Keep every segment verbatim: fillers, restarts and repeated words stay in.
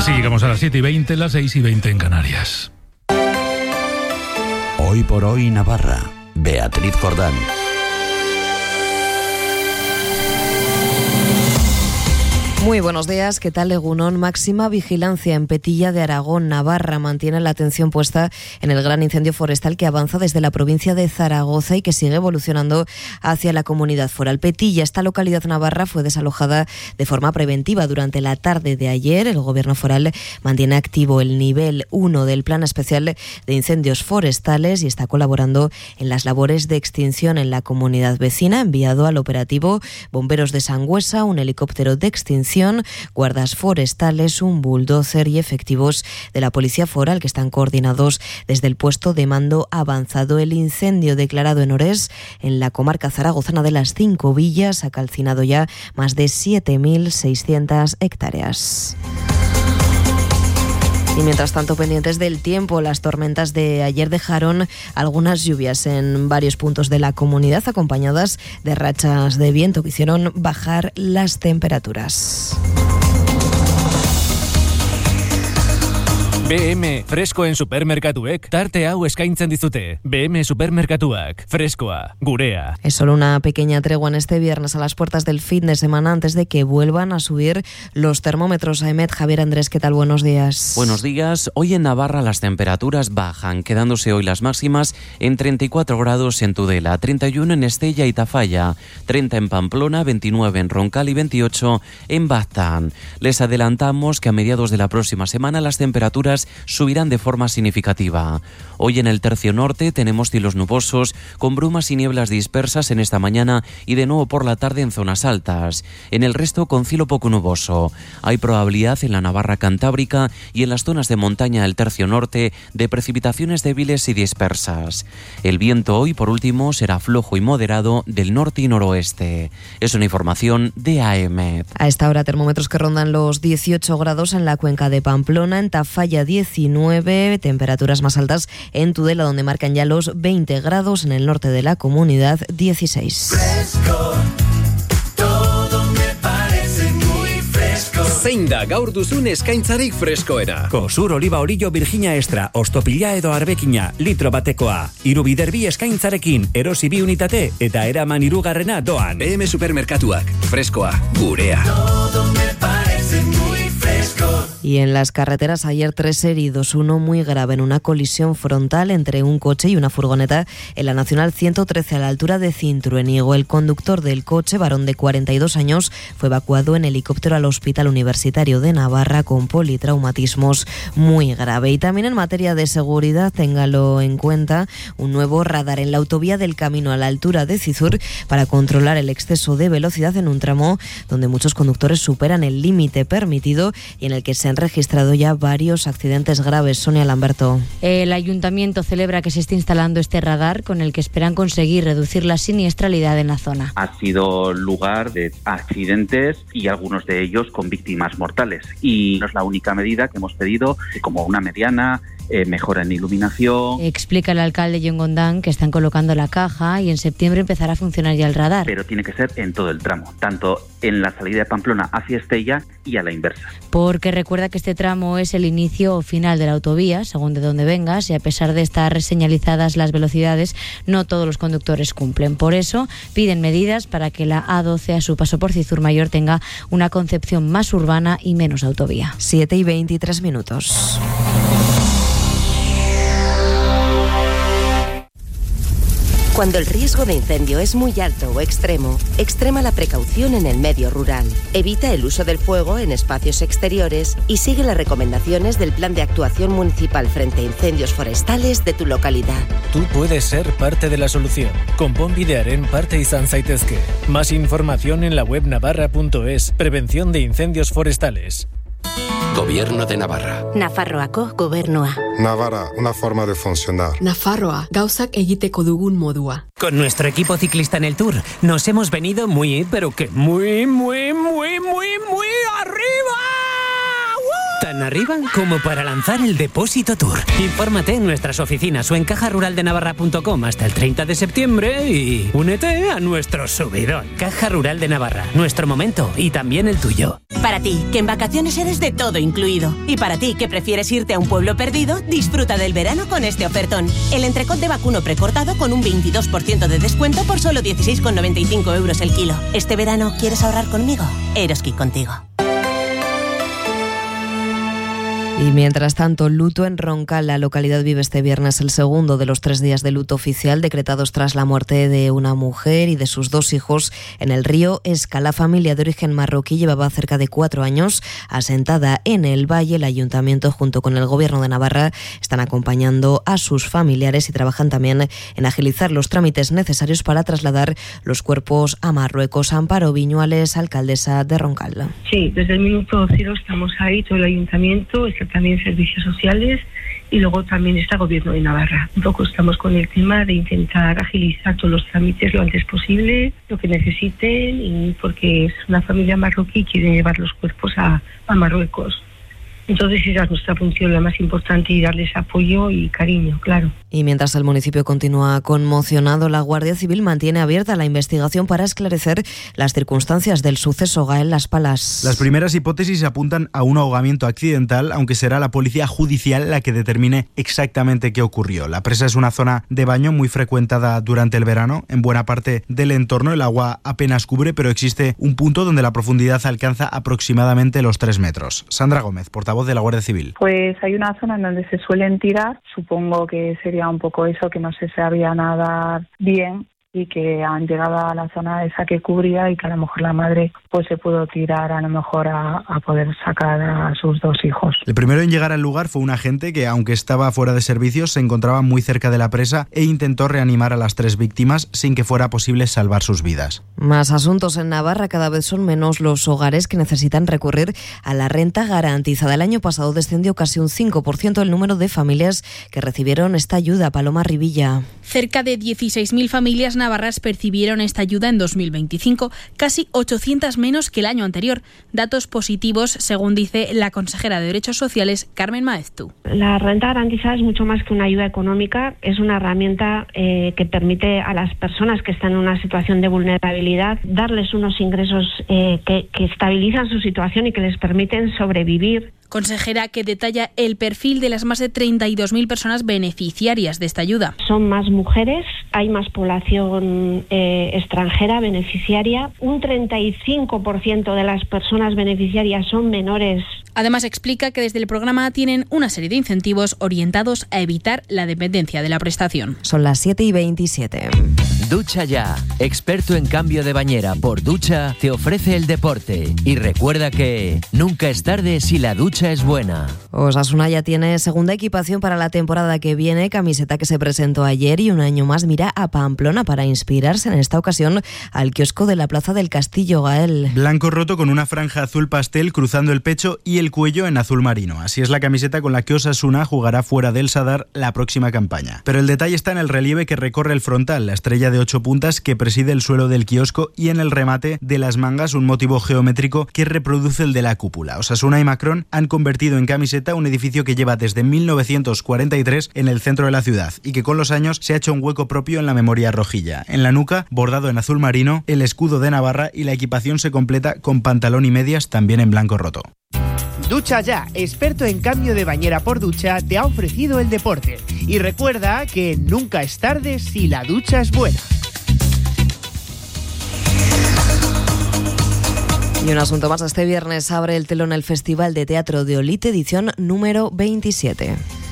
Así llegamos a las siete y veinte, las seis y veinte en Canarias. Hoy por hoy Navarra. Beatriz Jordán. Muy buenos días, ¿qué tal, Egunon? Máxima vigilancia en Petilla de Aragón. Navarra mantiene la atención puesta en el gran incendio forestal que avanza desde la provincia de Zaragoza y que sigue evolucionando hacia la comunidad foral. Petilla, esta localidad navarra, fue desalojada de forma preventiva durante la tarde de ayer. El gobierno foral mantiene activo el nivel uno del Plan Especial de Incendios Forestales y está colaborando en las labores de extinción en la comunidad vecina. Ha enviado al operativo bomberos de Sangüesa, un helicóptero de extinción, guardas forestales, un bulldozer y efectivos de la Policía Foral que están coordinados desde el puesto de mando avanzado. El incendio declarado en Orés, en la comarca zaragozana de las Cinco Villas, ha calcinado ya más de siete mil seiscientas hectáreas. Y mientras tanto, pendientes del tiempo, las tormentas de ayer dejaron algunas lluvias en varios puntos de la comunidad, acompañadas de rachas de viento que hicieron bajar las temperaturas. B M fresko en supermerkatuek tarte hau eskaintzen dizute. B M supermerkatuak, freskoa, gurea. Es solo una pequeña tregua en este viernes a las puertas del fin de semana antes de que vuelvan a subir los termómetros. Aemet, Javier Andrés, ¿qué tal? Buenos días. Buenos días. Hoy en Navarra las temperaturas bajan, quedándose hoy las máximas en treinta y cuatro grados en Tudela, treinta y uno en Estella y Tafalla, treinta en Pamplona, veintinueve en Roncal y veintiocho en Baztán. Les adelantamos que a mediados de la próxima semana las temperaturas subirán de forma significativa. Hoy en el tercio norte tenemos cielos nubosos con brumas y nieblas dispersas en esta mañana y de nuevo por la tarde en zonas altas. En el resto con cielo poco nuboso. Hay probabilidad en la Navarra Cantábrica y en las zonas de montaña del tercio norte de precipitaciones débiles y dispersas. El viento hoy, por último, será flojo y moderado del norte y noroeste. Es una información de Aemet. A esta hora termómetros que rondan los dieciocho grados en la cuenca de Pamplona, en Tafalla diecinueve, temperaturas más altas en Tudela, donde marcan ya los veinte grados, en el norte de la comunidad dieciséis. Fresco, todo me parece muy fresco. Zein da gaur duzun eskaintzarik freskoena? Kosur oliba orillo Virginia Extra, ostopila edo arbekina, litro batekoa. Hiru bider bi eskaintzarekin, erosi bi unitate eta eraman hirugarrena doan. B M supermerkatuak, freskoa, gurea. Todo me parece muy fresco. Y en las carreteras ayer tres heridos, uno muy grave en una colisión frontal entre un coche y una furgoneta en la Nacional ciento trece a la altura de Cintruenigo. El conductor del coche, varón de cuarenta y dos años, fue evacuado en helicóptero al Hospital Universitario de Navarra con politraumatismos muy grave. Y también en materia de seguridad, téngalo en cuenta, un nuevo radar en la autovía del Camino a la altura de Cizur para controlar el exceso de velocidad en un tramo donde muchos conductores superan el límite permitido y en el que se han registrado ya varios accidentes graves. Sonia Lamberto. El ayuntamiento celebra que se esté instalando este radar con el que esperan conseguir reducir la siniestralidad en la zona. Ha sido lugar de accidentes y algunos de ellos con víctimas mortales. Y no es la única medida que hemos pedido, como una mediana, Eh, mejora en iluminación. Explica el alcalde John Gondán que están colocando la caja y en septiembre empezará a funcionar ya el radar. Pero tiene que ser en todo el tramo, tanto en la salida de Pamplona hacia Estella y a la inversa. Porque recuerda que este tramo es el inicio o final de la autovía, según de dónde vengas, y a pesar de estar reseñalizadas las velocidades, no todos los conductores cumplen. Por eso piden medidas para que la A doce a su paso por Cizur Mayor tenga una concepción más urbana y menos autovía. siete y veintitrés minutos. Cuando el riesgo de incendio es muy alto o extremo, extrema la precaución en el medio rural. Evita el uso del fuego en espacios exteriores y sigue las recomendaciones del Plan de Actuación Municipal frente a incendios forestales de tu localidad. Tú puedes ser parte de la solución. Konponbidearen parte izan zaitezke. Más información en la web navarra punto es. Prevención de incendios forestales. Gobierno de Navarra. Nafarroako gobernua. Navarra, una forma de funcionar. Nafarroa, gauzak egiteko dugun modua. Con nuestro equipo ciclista en el Tour, nos hemos venido muy, pero que muy, muy, muy, muy, muy arriba. ¡Woo! Tan arriba como para lanzar el Depósito Tour. Infórmate en nuestras oficinas o en caja rural de navarra punto com hasta el treinta de septiembre y únete a nuestro subidón. Caja Rural de Navarra, nuestro momento y también el tuyo. Para ti, que en vacaciones eres de todo incluido. Y para ti, que prefieres irte a un pueblo perdido, disfruta del verano con este ofertón. El entrecot de vacuno precortado con un veintidós por ciento de descuento por solo dieciséis con noventa y cinco euros el kilo. ¿Este verano quieres ahorrar conmigo? Eroski contigo. Y mientras tanto, luto en Roncal. La localidad vive este viernes el segundo de los tres días de luto oficial decretados tras la muerte de una mujer y de sus dos hijos en el río Esca. La familia de origen marroquí llevaba cerca de cuatro años asentada en el valle. El ayuntamiento, junto con el Gobierno de Navarra, están acompañando a sus familiares y trabajan también en agilizar los trámites necesarios para trasladar los cuerpos a Marruecos. Amparo Viñuales, alcaldesa de Roncal. Sí, desde el minuto cero estamos ahí, todo el ayuntamiento, también servicios sociales y luego también está Gobierno de Navarra. Un poco estamos con el tema de intentar agilizar todos los trámites lo antes posible, lo que necesiten, y porque es una familia marroquí y quiere llevar los cuerpos a, a Marruecos. Entonces esa es nuestra función, la más importante, y darles apoyo y cariño, claro. Y mientras el municipio continúa conmocionado, la Guardia Civil mantiene abierta la investigación para esclarecer las circunstancias del suceso. Gael Las Palas. Las primeras hipótesis apuntan a un ahogamiento accidental, aunque será la policía judicial la que determine exactamente qué ocurrió. La presa es una zona de baño muy frecuentada durante el verano. En buena parte del entorno el agua apenas cubre, pero existe un punto donde la profundidad alcanza aproximadamente los tres metros. Sandra Gómez, portavoz de la Guardia Civil. Pues hay una zona en donde se suelen tirar, supongo que sería un poco eso, que no se sabía nadar bien y que han llegado a la zona esa que cubría y que a lo mejor la madre pues se pudo tirar a lo mejor a, a poder sacar a sus dos hijos. El primero en llegar al lugar fue un agente que, aunque estaba fuera de servicios, se encontraba muy cerca de la presa e intentó reanimar a las tres víctimas sin que fuera posible salvar sus vidas. Más asuntos en Navarra. Cada vez son menos los hogares que necesitan recurrir a la renta garantizada. El año pasado descendió casi un cinco por ciento el número de familias que recibieron esta ayuda. Paloma Rivilla. Cerca de dieciséis mil familias navarras percibieron esta ayuda en dos mil veinticinco, casi ochocientas menos que el año anterior. Datos positivos, según dice la consejera de Derechos Sociales, Carmen Maeztu. La renta garantizada es mucho más que una ayuda económica, es una herramienta eh, que permite a las personas que están en una situación de vulnerabilidad darles unos ingresos eh, que, que estabilizan su situación y que les permiten sobrevivir. Consejera que detalla el perfil de las más de treinta y dos mil personas beneficiarias de esta ayuda. Son más mujeres, hay más población eh, extranjera beneficiaria, un treinta y cinco por ciento de las personas beneficiarias son menores. Además, explica que desde el programa tienen una serie de incentivos orientados a evitar la dependencia de la prestación. Son las siete y veintisiete. Ducha Ya, experto en cambio de bañera por ducha, te ofrece el deporte. Y recuerda que nunca es tarde si la ducha es buena. Osasuna ya tiene segunda equipación para la temporada que viene, camiseta que se presentó ayer, y un año más mira a Pamplona para inspirarse en esta ocasión al kiosco de la Plaza del Castillo. Gael. Blanco roto con una franja azul pastel cruzando el pecho y el cuello en azul marino. Así es la camiseta con la que Osasuna jugará fuera del Sadar la próxima campaña. Pero el detalle está en el relieve que recorre el frontal, la estrella de ocho puntas que preside el suelo del kiosco, y en el remate de las mangas un motivo geométrico que reproduce el de la cúpula. Osasuna y Macron han convertido en camiseta un edificio que lleva desde mil novecientos cuarenta y tres en el centro de la ciudad y que con los años se ha hecho un hueco propio en la memoria rojilla. En la nuca, bordado en azul marino, el escudo de Navarra, y la equipación se completa con pantalón y medias también en blanco roto. Ducha Ya, experto en cambio de bañera por ducha, te ha ofrecido el deporte. Y recuerda que nunca es tarde si la ducha es buena. Y un asunto más, este viernes abre el telón el Festival de Teatro de Olite, edición número veintisiete.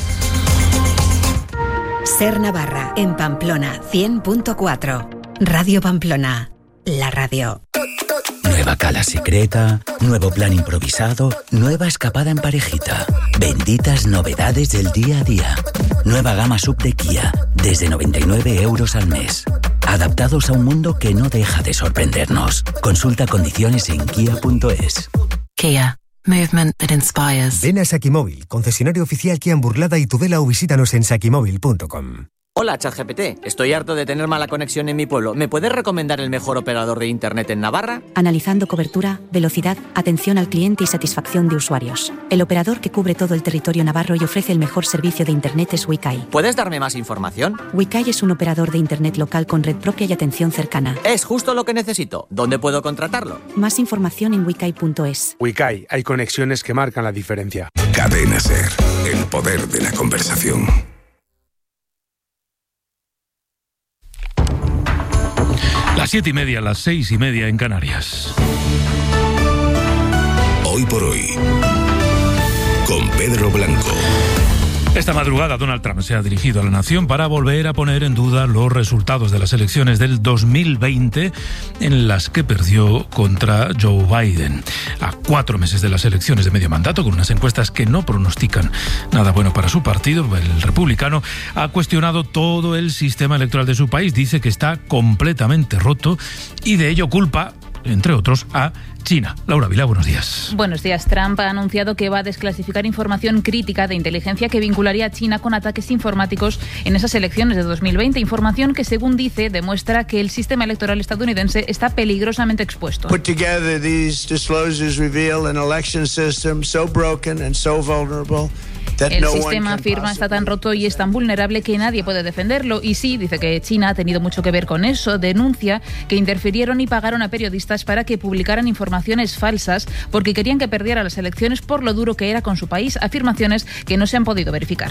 Ser Navarra, en Pamplona, cien punto cuatro. Radio Pamplona, la radio. Nueva cala secreta, nuevo plan improvisado, nueva escapada en parejita. Benditas novedades del día a día. Nueva gama sub de Kia, desde noventa y nueve euros al mes. Adaptados a un mundo que no deja de sorprendernos. Consulta condiciones en kia punto es. Kia. Movement that inspires. Ven a Sakimóvil, concesionario oficial Kia en Burlada y Tudela, o visítanos en sakimóvil punto com. Hola, ChatGPT. Estoy harto de tener mala conexión en mi pueblo. ¿Me puedes recomendar el mejor operador de internet en Navarra? Analizando cobertura, velocidad, atención al cliente y satisfacción de usuarios. El operador que cubre todo el territorio navarro y ofrece el mejor servicio de internet es Wikai. ¿Puedes darme más información? Wikai es un operador de internet local con red propia y atención cercana. Es justo lo que necesito. ¿Dónde puedo contratarlo? Más información en wikai punto es. Wikai, hay conexiones que marcan la diferencia. Cadena SER, el poder de la conversación. Las siete y media, las seis y media en Canarias. Hoy por hoy, con Pedro Blanco. Esta madrugada Donald Trump se ha dirigido a la nación para volver a poner en duda los resultados de las elecciones del dos mil veinte en las que perdió contra Joe Biden. A cuatro meses de las elecciones de medio mandato, con unas encuestas que no pronostican nada bueno para su partido, el republicano ha cuestionado todo el sistema electoral de su país. Dice que está completamente roto y de ello culpa, entre otros, a China. Laura Vilá, buenos días. Buenos días. Trump ha anunciado que va a desclasificar información crítica de inteligencia que vincularía a China con ataques informáticos en esas elecciones de dos mil veinte. Información que, según dice, demuestra que el sistema electoral estadounidense está peligrosamente expuesto. Put together these disclosures reveal an election system so broken and so vulnerable. El sistema, afirma, está tan roto y es tan vulnerable que nadie puede defenderlo. Y sí, dice que China ha tenido mucho que ver con eso. Denuncia que interfirieron y pagaron a periodistas para que publicaran informaciones falsas porque querían que perdiera las elecciones por lo duro que era con su país. Afirmaciones que no se han podido verificar.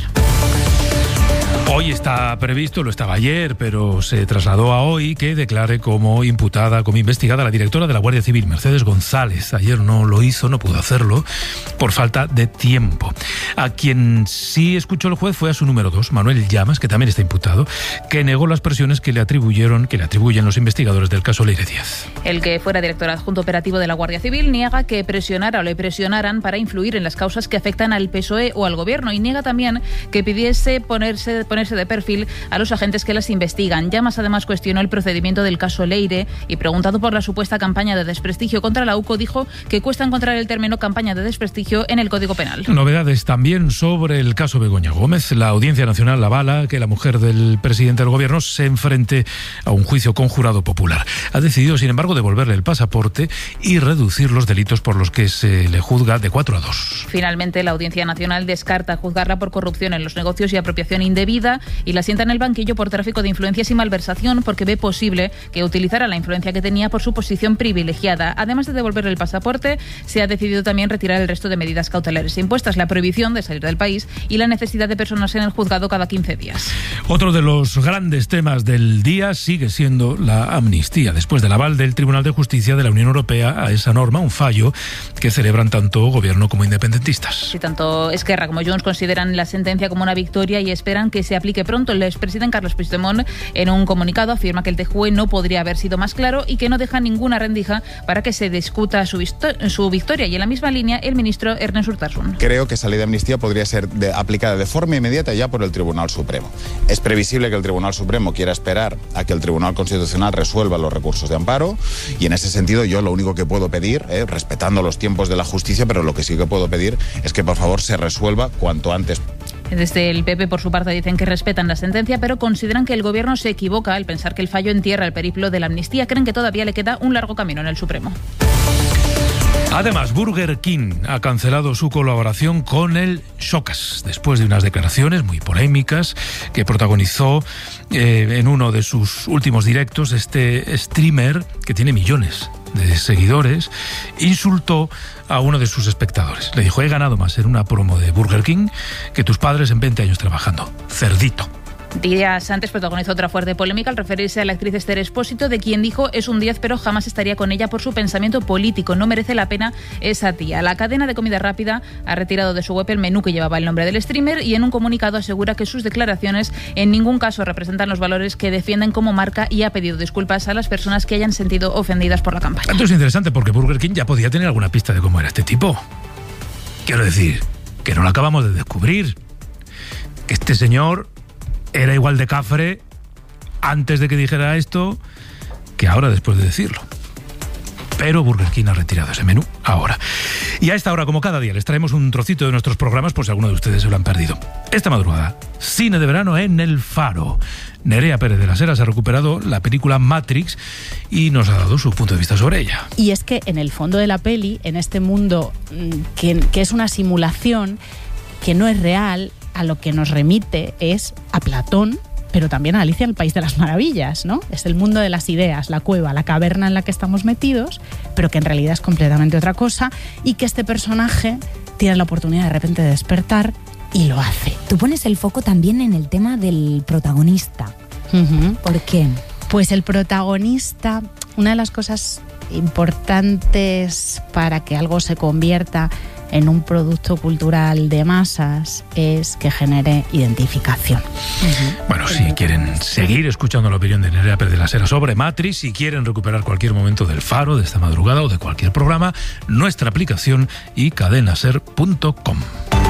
Hoy está previsto, lo estaba ayer, pero se trasladó a hoy, que declare como imputada, como investigada la directora de la Guardia Civil, Mercedes González. Ayer no lo hizo, no pudo hacerlo, por falta de tiempo. A quien sí escuchó el juez fue a su número dos, Manuel Llamas, que también está imputado, que negó las presiones que le atribuyeron, que le atribuyen los investigadores del caso Leire Díaz. El que fuera director adjunto operativo de la Guardia Civil niega que presionara o le presionaran para influir en las causas que afectan al P S O E o al gobierno, y niega también que pidiese ponerse, ponerse de perfil a los agentes que las investigan. Llamas además cuestionó el procedimiento del caso Leire y, preguntado por la supuesta campaña de desprestigio contra la U C O, dijo que cuesta encontrar el término campaña de desprestigio en el Código Penal. Novedades también sobre el caso Begoña Gómez. La Audiencia Nacional avala que la mujer del presidente del gobierno se enfrente a un juicio con jurado popular. Ha decidido, sin embargo, devolverle el pasaporte y reducir los delitos por los que se le juzga de cuatro a dos. Finalmente, la Audiencia Nacional descarta juzgarla por corrupción en los negocios y apropiación indebida y la sienta en el banquillo por tráfico de influencias y malversación, porque ve posible que utilizara la influencia que tenía por su posición privilegiada. Además de devolverle el pasaporte, se ha decidido también retirar el resto de medidas cautelares impuestas, la prohibición de salir del país y la necesidad de personarse en el juzgado cada quince días. Otro de los grandes temas del día sigue siendo la amnistía, después del aval del Tribunal de Justicia de la Unión Europea a esa norma, un fallo que celebran tanto gobierno como independentistas. Sí, tanto Esquerra como Junts consideran la sentencia como una victoria y esperan que se aplique pronto. El expresidente Carles Puigdemont, en un comunicado, afirma que el T J U E no podría haber sido más claro y que no deja ninguna rendija para que se discuta su, su victoria. Y en la misma línea, el ministro Ernest Urtasun. Creo que esa ley de amnistía podría ser de, aplicada de forma inmediata ya por el Tribunal Supremo. Es previsible que el Tribunal Supremo quiera esperar a que el Tribunal Constitucional resuelva los recursos de amparo, y en ese sentido yo lo único que puedo pedir, eh, respetando los tiempos de la justicia, pero lo que sí que puedo pedir es que por favor se resuelva cuanto antes. Desde el P P, por su parte, dicen que respetan la sentencia, pero consideran que el gobierno se equivoca al pensar que el fallo entierra el periplo de la amnistía. Creen que todavía le queda un largo camino en el Supremo. Además, Burger King ha cancelado su colaboración con el Showcase después de unas declaraciones muy polémicas que protagonizó eh, en uno de sus últimos directos. Este streamer, que tiene millones de seguidores, insultó a uno de sus espectadores. Le dijo: he ganado más en una promo de Burger King que tus padres en veinte años trabajando. Cerdito. Días antes protagonizó otra fuerte polémica al referirse a la actriz Esther Expósito, de quien dijo es un diez pero jamás estaría con ella por su pensamiento político. No merece la pena esa tía. La cadena de comida rápida ha retirado de su web el menú que llevaba el nombre del streamer y en un comunicado asegura que sus declaraciones en ningún caso representan los valores que defienden como marca, y ha pedido disculpas a las personas que hayan sentido ofendidas por la campaña. Esto es interesante porque Burger King ya podía tener alguna pista de cómo era este tipo. Quiero decir, que no lo acabamos de descubrir. Que este señor era igual de cafre antes de que dijera esto que ahora después de decirlo. Pero Burger King ha retirado ese menú ahora. Y a esta hora, como cada día, les traemos un trocito de nuestros programas por si alguno de ustedes se lo han perdido. Esta madrugada, cine de verano en El Faro. Nerea Pérez de las Heras ha recuperado la película Matrix y nos ha dado su punto de vista sobre ella. Y es que en el fondo de la peli, en este mundo que, que es una simulación, que no es real, a lo que nos remite es a Platón, pero también a Alicia en el País de las Maravillas, ¿no? Es el mundo de las ideas, la cueva, la caverna en la que estamos metidos, pero que en realidad es completamente otra cosa, y que este personaje tiene la oportunidad de repente de despertar y lo hace. Tú pones el foco también en el tema del protagonista. Uh-huh. ¿Por qué? Pues el protagonista, una de las cosas importantes para que algo se convierta en un producto cultural de masas es que genere identificación. Uh-huh. Bueno, si quieren seguir escuchando la opinión de Nerea Pérez de las Heras sobre Matrix, si quieren recuperar cualquier momento del Faro, de esta madrugada o de cualquier programa, nuestra aplicación y cadenaser punto com.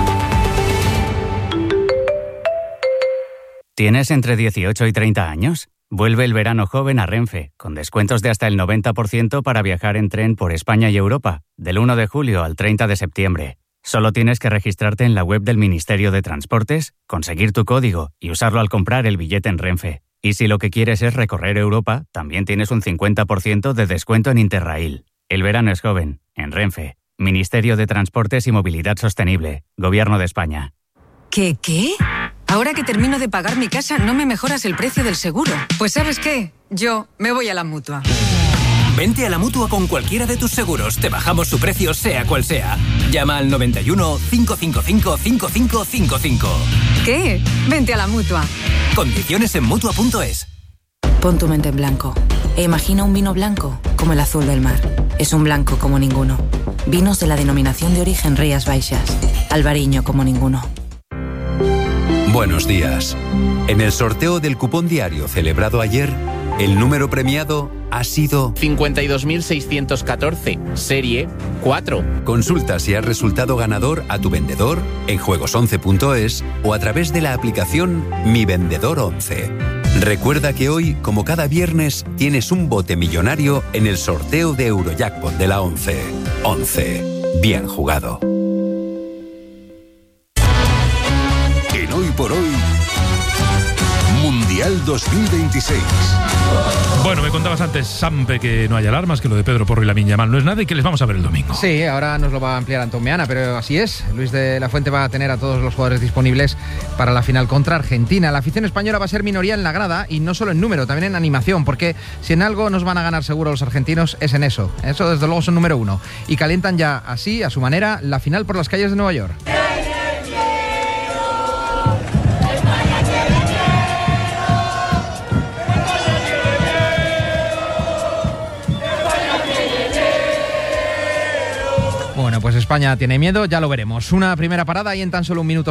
¿Tienes entre dieciocho y treinta años? Vuelve el verano joven a Renfe, con descuentos de hasta el noventa por ciento para viajar en tren por España y Europa, del uno de julio al treinta de septiembre. Solo tienes que registrarte en la web del Ministerio de Transportes, conseguir tu código y usarlo al comprar el billete en Renfe. Y si lo que quieres es recorrer Europa, también tienes un cincuenta por ciento de descuento en Interrail. El verano es joven, en Renfe. Ministerio de Transportes y Movilidad Sostenible, Gobierno de España. ¿Qué qué? Ahora que termino de pagar mi casa, ¿no me mejoras el precio del seguro? Pues ¿sabes qué? Yo me voy a la Mutua. Vente a la Mutua con cualquiera de tus seguros. Te bajamos su precio sea cual sea. Llama al noventa y uno, cinco cinco cinco, cinco cinco cinco cinco. ¿Qué? Vente a la Mutua. Condiciones en Mutua punto es. Pon tu mente en blanco e imagina un vino blanco como el azul del mar. Es un blanco como ninguno. Vinos de la denominación de origen Rías Baixas. Albariño como ninguno. Buenos días. En el sorteo del cupón diario celebrado ayer, el número premiado ha sido cincuenta y dos mil seiscientos catorce, serie cuatro. Consulta si has resultado ganador a tu vendedor en juegos once punto es o a través de la aplicación Mi Vendedor once. Recuerda que hoy, como cada viernes, tienes un bote millonario en el sorteo de Eurojackpot de la once. once. Bien jugado. En Hoy por Hoy, Mundial dos mil veintiséis. Bueno, me contabas antes, Sampe, que no hay alarmas, que lo de Pedro Porro y Lamine Yamal no es nada y que les vamos a ver el domingo. Sí, ahora nos lo va a ampliar Antón Meana, pero así es. Luis de la Fuente va a tener a todos los jugadores disponibles para la final contra Argentina. La afición española va a ser minoría en la grada y no solo en número, también en animación, porque si en algo nos van a ganar seguro los argentinos es en eso. Eso desde luego son número uno. Y calientan ya así, a su manera, la final por las calles de Nueva York. Bueno, pues España tiene miedo, ya lo veremos. Una primera parada y en tan solo un minuto